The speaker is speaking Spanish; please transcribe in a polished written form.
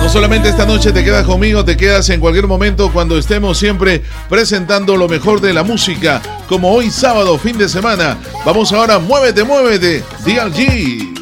No solamente esta noche te quedas conmigo, te quedas en cualquier momento cuando estemos siempre presentando lo mejor de la música, como hoy sábado, fin de semana. Vamos ahora, muévete, muévete, DRG.